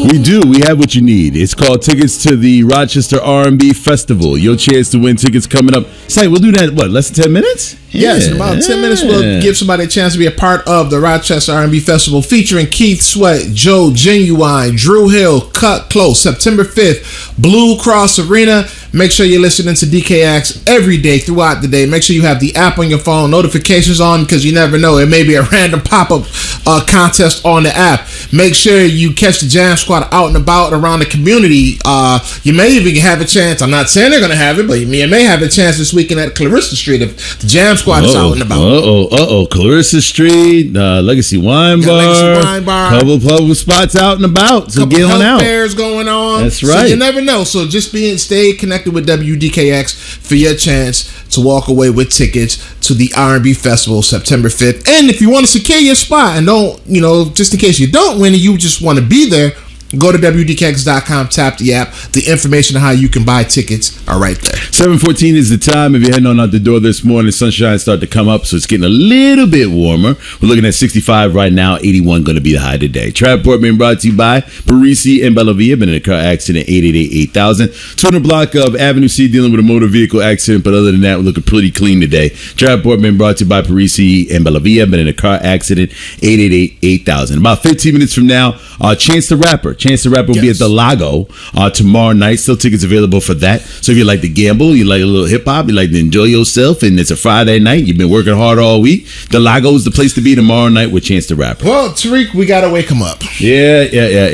We do. We have what you need. It's called tickets to the Rochester R&B Festival. Your chance to win tickets coming up. Say, we'll do that, what, less than 10 minutes? Yes, in about 10 minutes, we'll give somebody a chance to be a part of the Rochester R&B Festival featuring Keith Sweat, Joe Genuine, Drew Hill, Cut Close, September 5th, Blue Cross Arena. Make sure you're listening to DKX every day throughout the day. Make sure you have the app on your phone, notifications on, because you never know. It may be a random pop-up contest on the app. Make sure you catch the Jam Squad out and about around the community. You may even have a chance. I'm not saying they're going to have it, but you may have a chance this weekend at Clarissa Street if the Jam Squad is out and about. Clarissa Street, Legacy Wine Bar. Couple spots out and about. So get on out. Fairs going on. That's right. So you never know. So just stay connected with WDKX for your chance to walk away with tickets to the R&B Festival September 5th. And if you want to secure your spot and don't, just in case you don't win and you just want to be there, go to WDKX.com, tap the app. The information on how you can buy tickets are right there. 7:14 is the time. If you're heading on out the door this morning, sunshine starting to come up, so it's getting a little bit warmer. We're looking at 65 right now, 81 going to be the high today. Trapport being brought to you by Parisi and Bellavia. Been in a car accident, 888-8000. 200 block of Avenue C dealing with a motor vehicle accident, but other than that, we're looking pretty clean today. Trapport being brought to you by Parisi and Bellavia. Been in a car accident, 888-8000. About 15 minutes from now, Chance the Rapper. Chance the Rapper will be at the Lago tomorrow night. Still tickets available for that. So if you like to gamble, you like a little hip hop, you like to enjoy yourself, and it's a Friday night, you've been working hard all week, the Lago is the place to be tomorrow night with Chance the Rapper. Well, Tariq, we gotta wake him up. Yeah.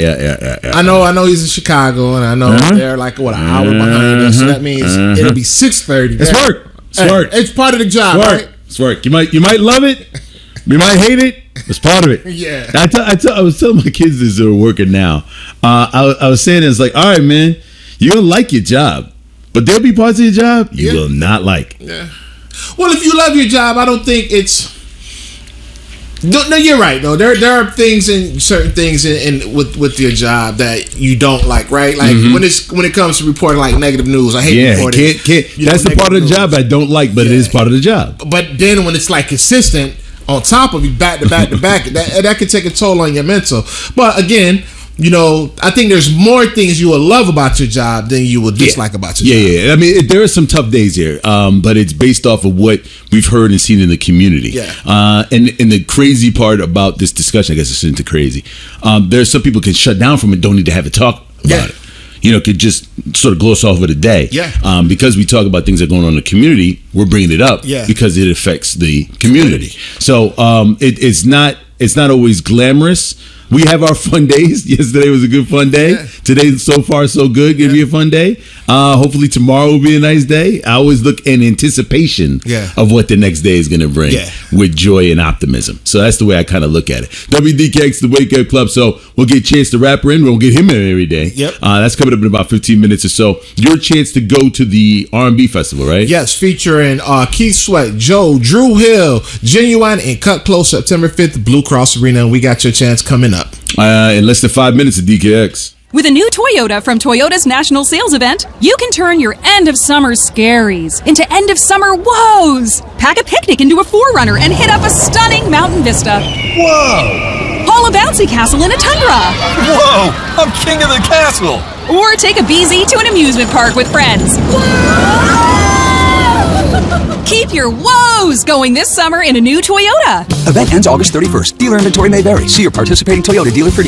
I know he's in Chicago, and I know they're like an hour behind us. So that means it'll be 6:30. It's work. It's part of the job, right? It's work. You might love it. You might hate it. It's part of it. Yeah. I was telling my kids this who are working now. I was saying it's like, all right, man, you're gonna like your job, but there'll be parts of your job you will not like. Yeah. Well, if you love your job, I don't think it's. No, you're right. though. There are things and certain things in with your job that you don't like, right? Like when it comes to reporting like negative news, I hate reporting. That's the part of the job I don't like, but it is part of the job. But then when it's like consistent on top of you, back to back to back, that could take a toll on your mental. But again, I think there's more things you will love about your job than you will dislike about your job. Yeah. I mean, there are some tough days here, but it's based off of what we've heard and seen in the community. Yeah. And the crazy part about this discussion, I guess it's into crazy. There's some people can shut down from it, don't need to have a talk about it. Could just sort of gloss off of the day. Yeah. Because we talk about things that are going on in the community, we're bringing it up because it affects the community. So it's not always glamorous. We have our fun days. Yesterday was a good fun day. Yeah. Today, so far, so good. Gonna be a fun day. Hopefully tomorrow will be a nice day. I always look in anticipation of what the next day is going to bring with joy and optimism. So that's the way I kind of look at it. WDKX, the Wake Up Club. So we'll get Chance the Rapper in. We'll get him in every day. Yep. That's coming up in about 15 minutes or so. Your chance to go to the R&B Festival, right? Yes, featuring Keith Sweat, Joe, Drew Hill, Genuine, and Cut Close, September 5th, Blue Cross Arena. And we got your chance coming up. In less than 5 minutes at DKX. With a new Toyota from Toyota's National Sales Event, you can turn your end of summer scaries into end of summer woes. Pack a picnic into a 4Runner and hit up a stunning mountain vista. Whoa! Haul a bouncy castle in a Tundra. Whoa! I'm king of the castle! Or take a BZ to an amusement park with friends. Keep your woes going this summer in a new Toyota. Event ends August 31st. Dealer inventory may vary. See your participating Toyota dealer for